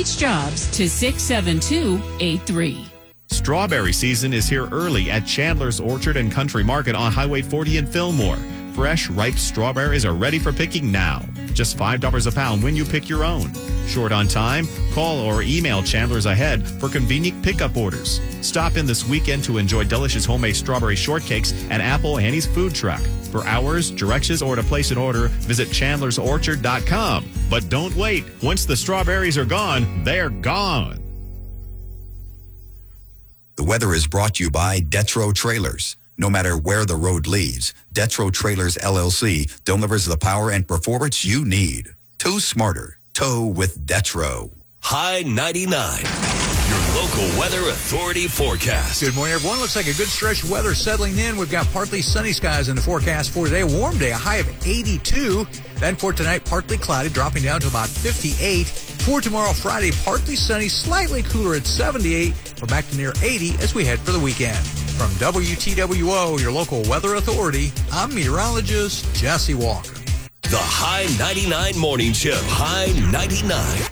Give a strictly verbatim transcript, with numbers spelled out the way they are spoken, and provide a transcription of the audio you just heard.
Beach Jobs to six seven two eight three. Strawberry season is here early at Chandler's Orchard and Country Market on Highway forty in Fillmore. Fresh, ripe strawberries are ready for picking now. Just five dollars a pound when you pick your own. Short on time? Call or email Chandler's ahead for convenient pickup orders. Stop in this weekend to enjoy delicious homemade strawberry shortcakes at Apple Annie's food truck. For hours, directions, or to place an order, visit chandlers orchard dot com. But don't wait. Once the strawberries are gone, they're gone. The weather is brought to you by Detro Trailers. No matter where the road leads, Detro Trailers L L C delivers the power and performance you need. Tow smarter. Tow with Detro. High ninety-nine. Your local weather authority forecast. Good morning, everyone. Looks like a good stretch of weather settling in. We've got partly sunny skies in the forecast for today. A warm day, a high of eighty-two. Then for tonight, partly cloudy, dropping down to about fifty-eight. For tomorrow, Friday, partly sunny, slightly cooler at seventy-eight. We're back to near eighty as we head for the weekend. From W T W O, your local weather authority, I'm meteorologist Jesse Walker. The High ninety-nine Morning Show. High ninety-nine.